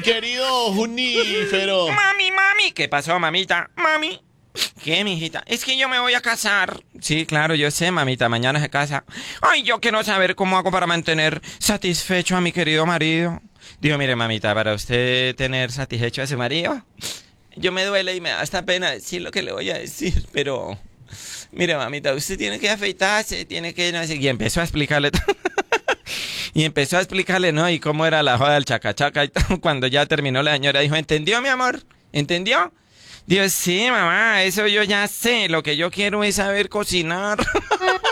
querido Junífero. Mami. ¿Qué pasó, mamita? Mami. ¿Qué, mijita? Es que yo me voy a casar. Sí, claro, yo sé, mamita, mañana se casa. Ay, yo quiero saber cómo hago para mantener satisfecho a mi querido marido. Digo, mire, mamita, para usted tener satisfecho a su marido, yo me duele y me da hasta pena decir lo que le voy a decir, pero... Mire, mamita, usted tiene que afeitarse, tiene que... No sé, y empezó a explicarle... Y empezó a explicarle, ¿no? Y cómo era la joda del chacachaca y todo. Cuando ya terminó la señora dijo, ¿entendió, mi amor? ¿Entendió? Dios, sí, mamá, eso yo ya sé. Lo que yo quiero es saber cocinar.